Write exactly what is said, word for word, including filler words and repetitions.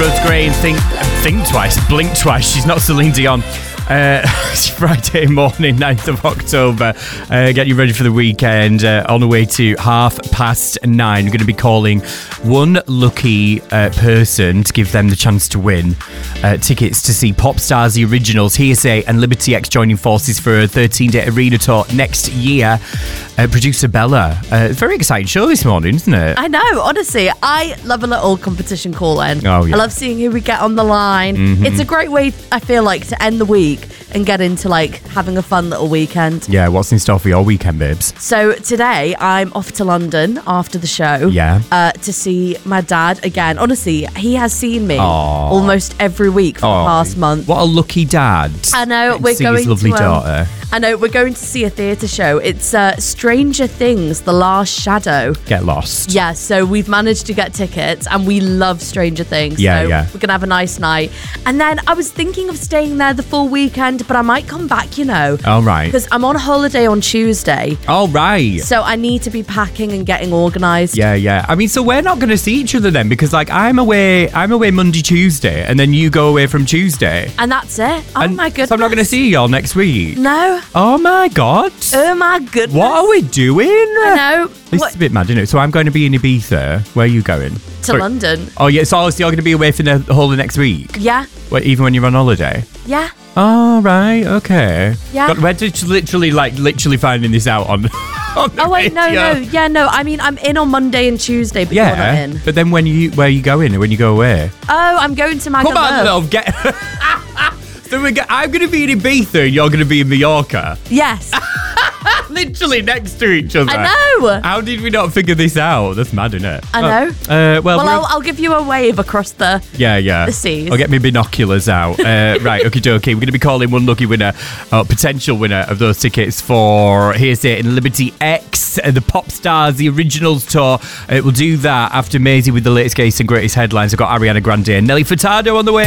Rose Gray and Think Think Twice, Blink Twice. She's not Celine Dion. Uh, it's Friday morning, ninth of October. Uh, get you ready for the weekend. Uh, on the way to half past nine. We're going to be calling one lucky uh, person to give them the chance to win uh, tickets to see Popstars The Originals, Hearsay and Liberty X joining forces for a thirteen-day arena tour next year. Uh, producer Bella. Uh, very exciting show this morning, isn't it? I know, honestly. I love a little competition call-in. Oh, yeah. I love seeing who we get on the line. Mm-hmm. It's a great way, I feel like, to end the week and get into, like, having a fun little weekend. Yeah, what's in store for your weekend, babes? So today, I'm off to London after the show. Yeah. Uh, to see my dad again. Honestly, he has seen me Aww. almost every week for Aww. the past month. What a lucky dad. I know. We're see going his lovely to, um, daughter. I know. We're going to see a theatre show. It's uh, Stranger Things, The Last Shadow. Get lost. Yeah, so we've managed to get tickets and we love Stranger Things. Yeah, so yeah. we're going to have a nice night. And then I was thinking of staying there the full weekend, but I might come back, you know. All right. Because I'm on holiday on Tuesday. All right. So I need to be packing and getting organised. Yeah, yeah. I mean, so we're not going to see each other then because, like, I'm away I'm away Monday, Tuesday, and then you go away from Tuesday. And that's it. Oh, and my goodness. So I'm not going to see you all next week. No. Oh, my God. Oh, my goodness. What are we doing? I know. This What? is a bit mad, isn't it? So I'm going to be in Ibiza. Where are you going? To Sorry. London. Oh, yeah. So obviously you're going to be away for the whole of next week? Yeah. Wait, even when you're on holiday? Yeah. Oh, right. Okay. Yeah. God, we're just literally, like, literally finding this out on, on the Oh, wait, no, radio. no. Yeah, no. I mean, I'm in on Monday and Tuesday, but you're not Yeah, in. but then when you where are you going? When you go away? Oh, I'm going to Come on, Magaluf. love, get. So we go, I'm going to be in Ibiza and you're going to be in Mallorca, Yes. literally next to each other. I know. How did we not figure this out? That's mad, isn't it? I know. Uh, well, Well, we're- I'll, I'll give you a wave across the... yeah, yeah. the seas. I'll get my binoculars out. Uh, right, okie dokie. We're going to be calling one lucky winner, uh, potential winner of those tickets for Hearsay and Liberty X, uh, the Popstars, the Originals tour. Uh, we'll do that after Maisie with the latest, greatest and greatest headlines. I've got Ariana Grande and Nelly Furtado on the way.